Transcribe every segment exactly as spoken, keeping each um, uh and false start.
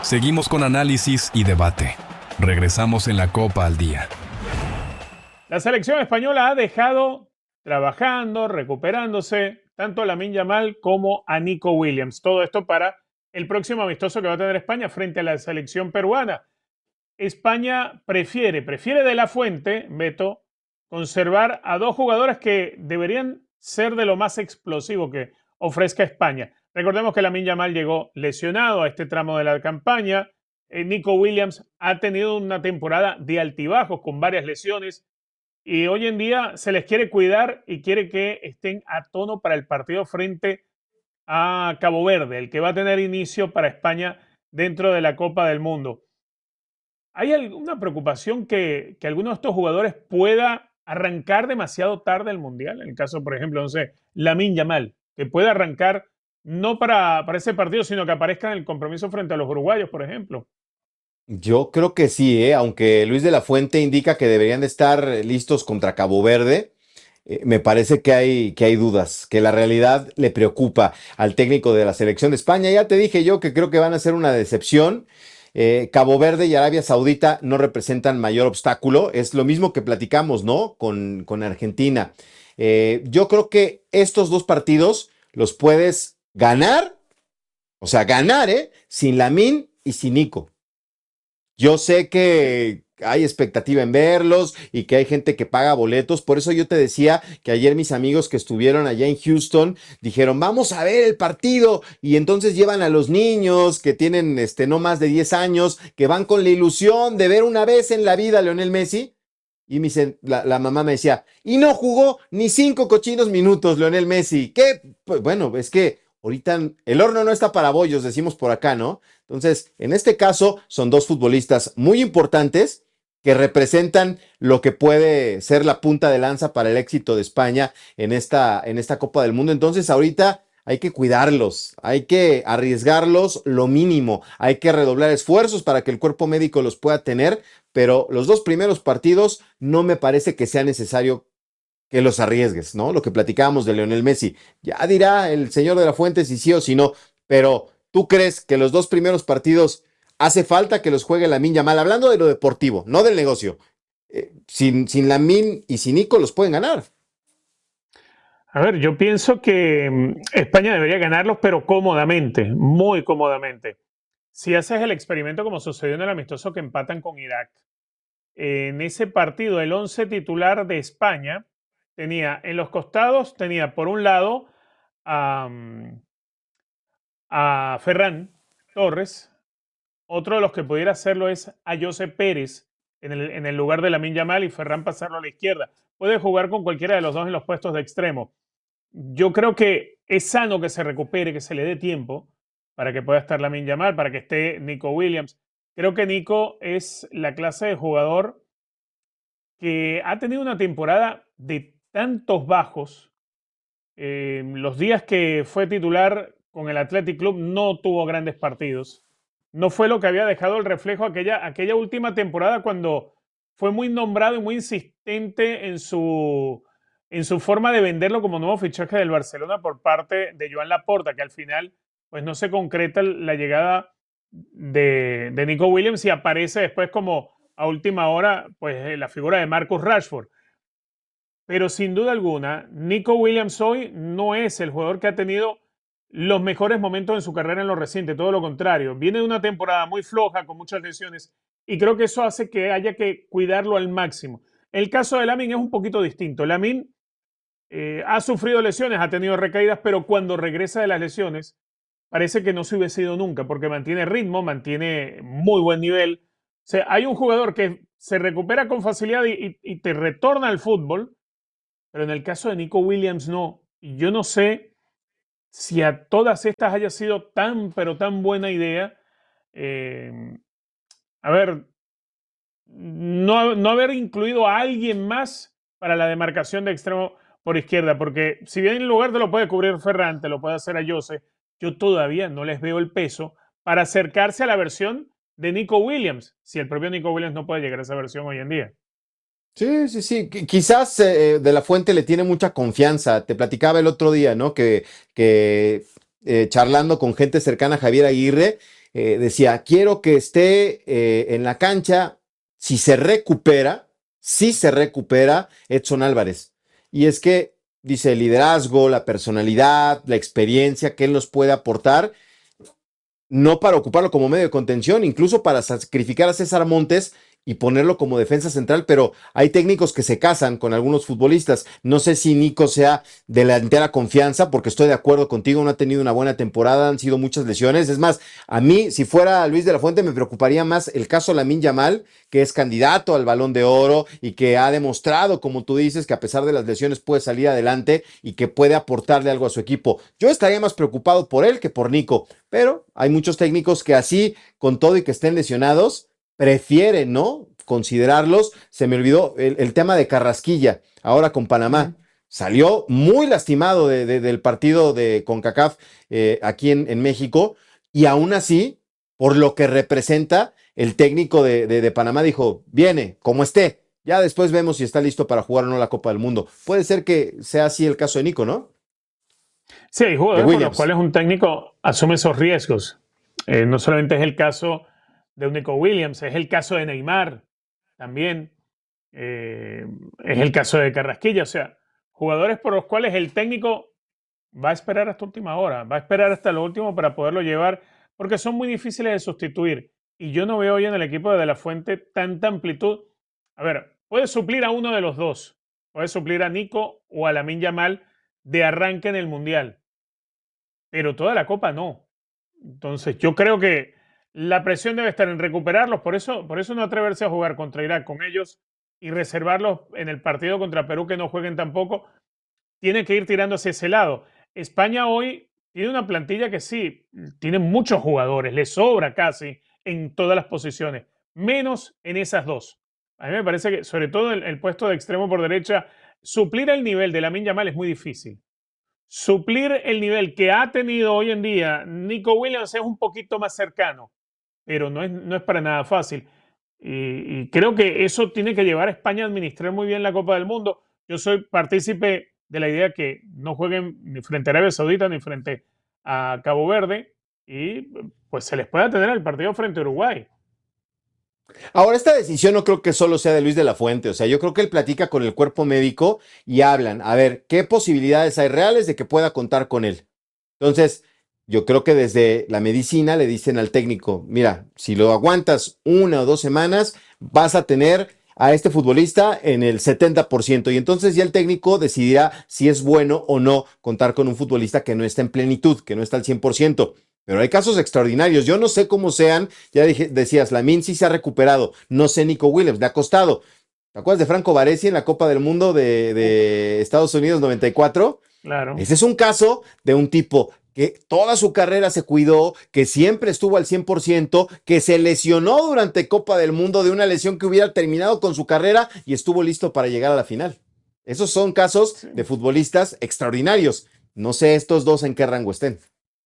Seguimos con análisis y debate. Regresamos en la Copa al Día. La selección española ha dejado trabajando, recuperándose, tanto a Lamine Yamal como a Nico Williams. Todo esto para el próximo amistoso que va a tener España frente a la selección peruana. España prefiere, prefiere de la Fuente, Beto, conservar a dos jugadores que deberían ser de lo más explosivo que ofrezca España. Recordemos que Lamine Yamal llegó lesionado a este tramo de la campaña. Eh, Nico Williams ha tenido una temporada de altibajos con varias lesiones y hoy en día se les quiere cuidar y quiere que estén a tono para el partido frente a Cabo Verde, el que va a tener inicio para España dentro de la Copa del Mundo. ¿Hay alguna preocupación que, que alguno de estos jugadores pueda arrancar demasiado tarde el Mundial? En el caso, por ejemplo, no sé, Lamine Yamal, que pueda arrancar no para, para ese partido, sino que aparezca en el compromiso frente a los uruguayos, por ejemplo. Yo creo que sí, ¿eh? Aunque Luis de la Fuente indica que deberían de estar listos contra Cabo Verde, eh, me parece que hay, que hay dudas, que la realidad le preocupa al técnico de la selección de España. Ya te dije yo que creo que van a ser una decepción. Eh, Cabo Verde y Arabia Saudita no representan mayor obstáculo. Es lo mismo que platicamos, ¿no? Con, con Argentina. Eh, yo creo que estos dos partidos los puedes ganar, o sea, ganar, ¿eh? Sin Lamine y sin Nico. Yo sé que hay expectativa en verlos y que hay gente que paga boletos. Por eso yo te decía que ayer mis amigos que estuvieron allá en Houston dijeron, vamos a ver el partido. Y entonces llevan a los niños que tienen este, no más de diez años, que van con la ilusión de ver una vez en la vida a Lionel Messi. Y me dice, la, la mamá me decía, y no jugó ni cinco cochinos minutos Lionel Messi. ¿Qué? Pues bueno, es que ahorita el horno no está para bollos, decimos por acá, ¿no? Entonces, en este caso, son dos futbolistas muy importantes que representan lo que puede ser la punta de lanza para el éxito de España en esta, en esta Copa del Mundo. Entonces, ahorita hay que cuidarlos, hay que arriesgarlos lo mínimo, hay que redoblar esfuerzos para que el cuerpo médico los pueda tener, pero los dos primeros partidos no me parece que sea necesario que los arriesgues, ¿no? Lo que platicábamos de Lionel Messi. Ya dirá el señor de la Fuente si sí o si no, pero ¿tú crees que los dos primeros partidos hace falta que los juegue Lamine Yamal? Hablando de lo deportivo, no del negocio. Eh, sin, sin Lamine y sin Nico los pueden ganar. A ver, yo pienso que mm, España debería ganarlos, pero cómodamente, muy cómodamente. Si haces el experimento como sucedió en el amistoso que empatan con Irak, en ese partido el once titular de España tenía en los costados, tenía por un lado a, mm, a Ferran Torres, otro de los que pudiera hacerlo es a José Pérez en el, en el lugar de Lamine Yamal y Ferran pasarlo a la izquierda. Puede jugar con cualquiera de los dos en los puestos de extremo. Yo creo que es sano que se recupere, que se le dé tiempo para que pueda estar Lamine Yamal, para que esté Nico Williams. Creo que Nico es la clase de jugador que ha tenido una temporada de tantos bajos. Eh, los días que fue titular con el Athletic Club no tuvo grandes partidos. No fue lo que había dejado el reflejo aquella, aquella última temporada cuando fue muy nombrado y muy insistente en su, en su forma de venderlo como nuevo fichaje del Barcelona por parte de Joan Laporta, que al final pues no se concreta la llegada de, de Nico Williams y aparece después como a última hora pues la figura de Marcus Rashford. Pero sin duda alguna, Nico Williams hoy no es el jugador que ha tenido los mejores momentos en su carrera en lo reciente, todo lo contrario. Viene de una temporada muy floja, con muchas lesiones, y creo que eso hace que haya que cuidarlo al máximo. El caso de Lamine es un poquito distinto. Lamine eh, ha sufrido lesiones, ha tenido recaídas, pero cuando regresa de las lesiones, parece que no se hubiese ido nunca, porque mantiene ritmo, mantiene muy buen nivel. O sea, hay un jugador que se recupera con facilidad y, y, y te retorna al fútbol, pero en el caso de Nico Williams no. Y yo no sé si a todas estas haya sido tan, pero tan buena idea. Eh, a ver, no, no haber incluido a alguien más para la demarcación de extremo por izquierda, porque si bien en lugar te lo puede cubrir Ferran, te lo puede hacer a Jose, yo todavía no les veo el peso para acercarse a la versión de Nico Williams, si el propio Nico Williams no puede llegar a esa versión hoy en día. Sí, sí, sí. Qu- Quizás eh, De la Fuente le tiene mucha confianza. Te platicaba el otro día, ¿no? Que, que eh, charlando con gente cercana a Javier Aguirre, eh, decía, quiero que esté eh, en la cancha, si se recupera, si se recupera Edson Álvarez. Y es que, dice, el liderazgo, la personalidad, la experiencia que él nos puede aportar, no para ocuparlo como medio de contención, incluso para sacrificar a César Montes y ponerlo como defensa central, pero hay técnicos que se casan con algunos futbolistas. No sé si Nico sea de la entera confianza, porque estoy de acuerdo contigo, no ha tenido una buena temporada, han sido muchas lesiones. Es más, a mí, si fuera Luis de la Fuente, me preocuparía más el caso Lamine Yamal, que es candidato al Balón de Oro y que ha demostrado, como tú dices, que a pesar de las lesiones puede salir adelante y que puede aportarle algo a su equipo. Yo estaría más preocupado por él que por Nico, pero hay muchos técnicos que así, con todo y que estén lesionados, prefieren, ¿no? Considerarlos. Se me olvidó el, el tema de Carrasquilla, ahora con Panamá. Salió muy lastimado de, de, del partido de CONCACAF eh, aquí en, en México, y aún así, por lo que representa, el técnico de, de, de Panamá dijo, viene, como esté, ya después vemos si está listo para jugar o no la Copa del Mundo. Puede ser que sea así el caso de Nico, ¿no? Sí, hay jugadores con los cuales un técnico asume esos riesgos. Eh, no solamente es el caso de un Nico Williams, es el caso de Neymar también, eh, es el caso de Carrasquilla, o sea, jugadores por los cuales el técnico va a esperar hasta última hora, va a esperar hasta lo último para poderlo llevar, porque son muy difíciles de sustituir. Y yo no veo hoy en el equipo de De La Fuente tanta amplitud. A ver, puede suplir a uno de los dos, puede suplir a Nico o a Lamine Yamal de arranque en el Mundial, pero toda la Copa no. Entonces yo creo que la presión debe estar en recuperarlos, por eso, por eso no atreverse a jugar contra Irak con ellos y reservarlos en el partido contra Perú, que no jueguen tampoco. Tiene que ir tirando hacia ese lado. España hoy tiene una plantilla que sí, tiene muchos jugadores, le sobra casi en todas las posiciones, menos en esas dos. A mí me parece que, sobre todo el, el puesto de extremo por derecha, suplir el nivel de Lamine Yamal es muy difícil. Suplir el nivel que ha tenido hoy en día Nico Williams es un poquito más cercano, pero no es, no es para nada fácil. Y, y creo que eso tiene que llevar a España a administrar muy bien la Copa del Mundo. Yo soy partícipe de la idea que no jueguen ni frente a Arabia Saudita ni frente a Cabo Verde y pues se les pueda tener el partido frente a Uruguay. Ahora, esta decisión no creo que solo sea de Luis de la Fuente, o sea, yo creo que él platica con el cuerpo médico y hablan, a ver, ¿qué posibilidades hay reales de que pueda contar con él? Entonces, yo creo que desde la medicina le dicen al técnico, mira, si lo aguantas una o dos semanas, vas a tener a este futbolista en el setenta por ciento, y entonces ya el técnico decidirá si es bueno o no contar con un futbolista que no está en plenitud, que no está al cien por ciento. Pero hay casos extraordinarios. Yo no sé cómo sean. Ya dije, decías, Lamine sí se ha recuperado. No sé Nico Williams, le ha costado. ¿Te acuerdas de Franco Baresi en la Copa del Mundo de, de Estados Unidos noventa y cuatro? Claro. Ese es un caso de un tipo que toda su carrera se cuidó, que siempre estuvo al cien por ciento, que se lesionó durante Copa del Mundo de una lesión que hubiera terminado con su carrera y estuvo listo para llegar a la final. Esos son casos Sí. de futbolistas extraordinarios. No sé estos dos en qué rango estén.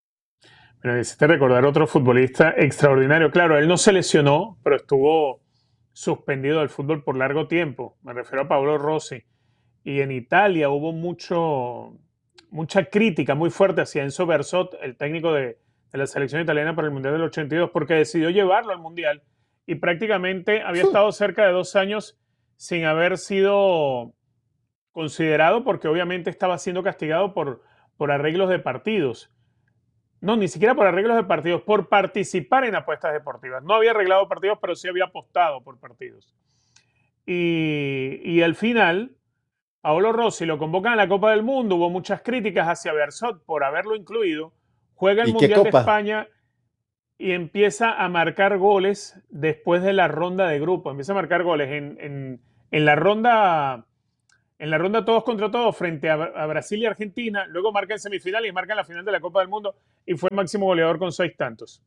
Me necesité recordar otro futbolista extraordinario. Claro, él no se lesionó, pero estuvo suspendido del fútbol por largo tiempo. Me refiero a Paolo Rossi. Y en Italia hubo mucho, mucha crítica muy fuerte hacia Enzo Bersot, el técnico de, de la selección italiana para el Mundial del ochenta y dos, porque decidió llevarlo al Mundial y prácticamente había estado cerca de dos años sin haber sido considerado, porque obviamente estaba siendo castigado por, por arreglos de partidos. No, ni siquiera por arreglos de partidos, por participar en apuestas deportivas. No había arreglado partidos, pero sí había apostado por partidos. Y, y al final, Paolo Rossi lo convocan a la Copa del Mundo, hubo muchas críticas hacia Bersot por haberlo incluido, juega el ¿Y qué Mundial de copa? España y empieza a marcar goles después de la ronda de grupo, empieza a marcar goles en, en, en la ronda... En la ronda todos contra todos frente a, a Brasil y Argentina, luego marca en semifinal y marca en la final de la Copa del Mundo y fue el máximo goleador con seis tantos.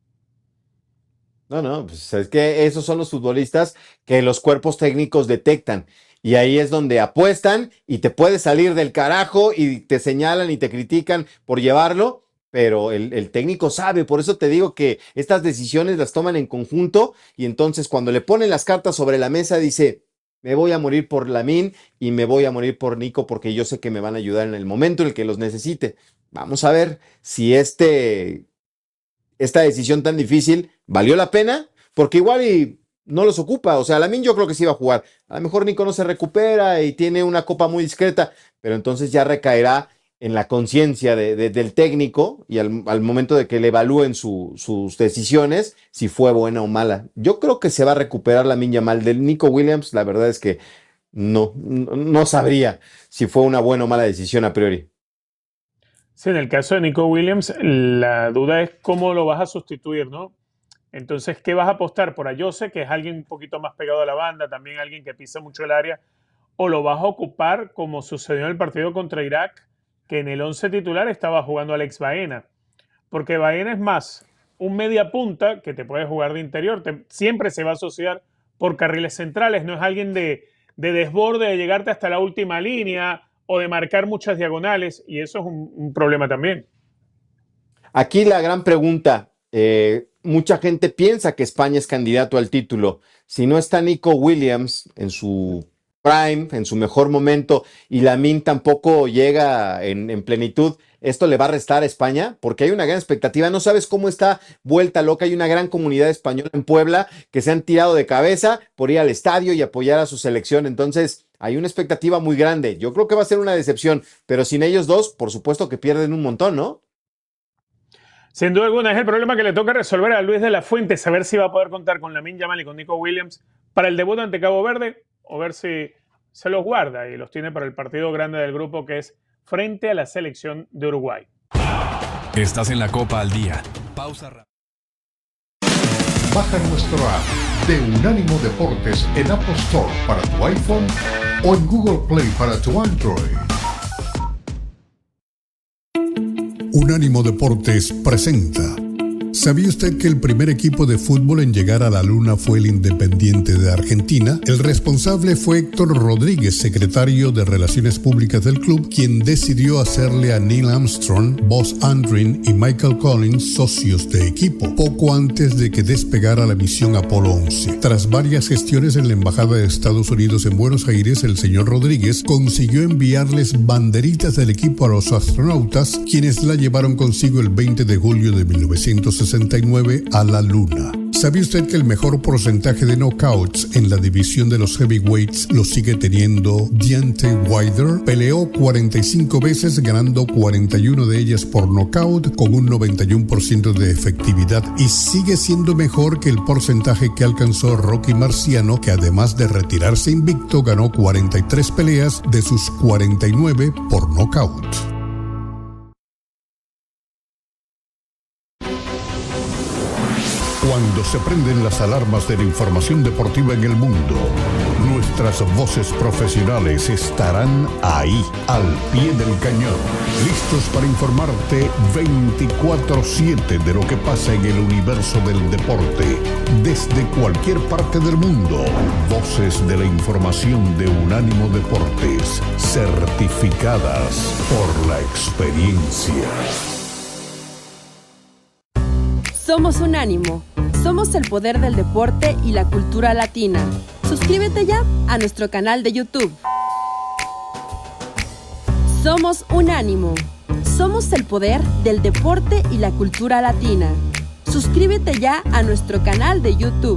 No, no, pues es que esos son los futbolistas que los cuerpos técnicos detectan. Y ahí es donde apuestan y te puedes salir del carajo y te señalan y te critican por llevarlo, pero el, el técnico sabe. Por eso te digo que estas decisiones las toman en conjunto y entonces cuando le ponen las cartas sobre la mesa dice, me voy a morir por Lamine y me voy a morir por Nico porque yo sé que me van a ayudar en el momento en el que los necesite. Vamos a ver si este... esta decisión tan difícil valió la pena, porque igual y no los ocupa. O sea, Lamine yo creo que sí va a jugar. A lo mejor Nico no se recupera y tiene una copa muy discreta, pero entonces ya recaerá en la conciencia de, de, del técnico y al, al momento de que le evalúen su, sus decisiones, si fue buena o mala. Yo creo que se va a recuperar Lamine Yamal. Del Nico Williams, la verdad es que no, no, no sabría si fue una buena o mala decisión a priori. Sí, en el caso de Nico Williams, la duda es cómo lo vas a sustituir, ¿no? Entonces, ¿qué vas a apostar? ¿Por Ayose, que es alguien un poquito más pegado a la banda, también alguien que pisa mucho el área? ¿O lo vas a ocupar como sucedió en el partido contra Irak, que en el once titular estaba jugando Alex Baena? Porque Baena es más un media punta que te puede jugar de interior, te, siempre se va a asociar por carriles centrales, no es alguien de, de desborde, de llegarte hasta la última línea o de marcar muchas diagonales, y eso es un, un problema también. Aquí la gran pregunta, eh, mucha gente piensa que España es candidato al título. Si no está Nico Williams en su prime, en su mejor momento, y Lamine tampoco llega en, en plenitud, ¿esto le va a restar a España? Porque hay una gran expectativa. No sabes cómo está vuelta loca. Hay una gran comunidad española en Puebla que se han tirado de cabeza por ir al estadio y apoyar a su selección. Entonces, hay una expectativa muy grande. Yo creo que va a ser una decepción, pero sin ellos dos, por supuesto que pierden un montón, ¿no? Sin duda alguna, es el problema que le toca resolver a Luis de la Fuente, saber si va a poder contar con Lamine Yamal y con Nico Williams para el debut ante Cabo Verde, o ver si se los guarda y los tiene para el partido grande del grupo, que es frente a la selección de Uruguay. Estás en la Copa al Día. Pausa rápida. Baja nuestro app de Unánimo Deportes en Apple Store para tu iPhone o en Google Play para tu Android. Unánimo Deportes presenta. ¿Sabía usted que el primer equipo de fútbol en llegar a la Luna fue el Independiente de Argentina? El responsable fue Héctor Rodríguez, secretario de Relaciones Públicas del club, quien decidió hacerle a Neil Armstrong, Buzz Aldrin y Michael Collins socios de equipo, poco antes de que despegara la misión Apolo once. Tras varias gestiones en la Embajada de Estados Unidos en Buenos Aires, el señor Rodríguez consiguió enviarles banderitas del equipo a los astronautas, quienes la llevaron consigo el veinte de julio de mil novecientos sesenta y nueve a la Luna. ¿Sabía usted que el mejor porcentaje de knockouts en la división de los heavyweights lo sigue teniendo Deontay Wilder? Peleó cuarenta y cinco veces, ganando cuarenta y una de ellas por knockout con un noventa y uno por ciento de efectividad, y sigue siendo mejor que el porcentaje que alcanzó Rocky Marciano, que además de retirarse invicto, ganó cuarenta y tres peleas de sus cuarenta y nueve por knockout. Cuando se prenden las alarmas de la información deportiva en el mundo, nuestras voces profesionales estarán ahí, al pie del cañón, listos para informarte veinticuatro siete de lo que pasa en el universo del deporte, desde cualquier parte del mundo. Voces de la información de Unánimo Deportes, certificadas por la experiencia. Somos Unánimo. Somos el poder del deporte y la cultura latina. Suscríbete ya a nuestro canal de YouTube. Somos Unánimo. Somos el poder del deporte y la cultura latina. Suscríbete ya a nuestro canal de YouTube.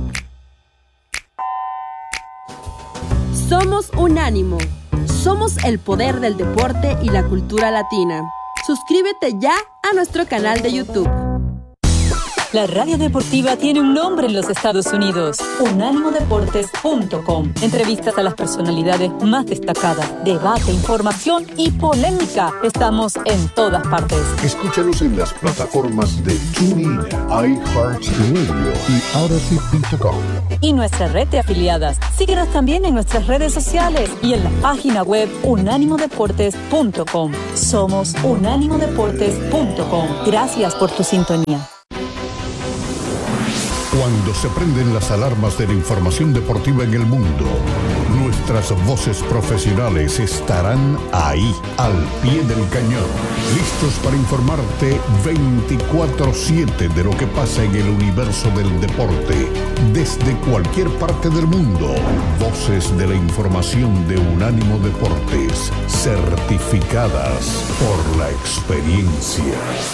Somos Unánimo. Somos el poder del deporte y la cultura latina. Suscríbete ya a nuestro canal de YouTube. La radio deportiva tiene un nombre en los Estados Unidos: unánimo deportes punto com. Entrevistas a las personalidades más destacadas, debate, información y polémica. Estamos en todas partes. Escúchanos en las plataformas de TuneIn, iHeartRadio y Odyssey punto com. Y nuestra red de afiliadas. Síguenos también en nuestras redes sociales y en la página web unánimo deportes punto com. Somos unánimo deportes punto com. Gracias por tu sintonía. Cuando se prenden las alarmas de la información deportiva en el mundo, nuestras voces profesionales estarán ahí, al pie del cañón, listos para informarte veinticuatro siete de lo que pasa en el universo del deporte, desde cualquier parte del mundo. Voces de la información de Unánimo Deportes, certificadas por la experiencia.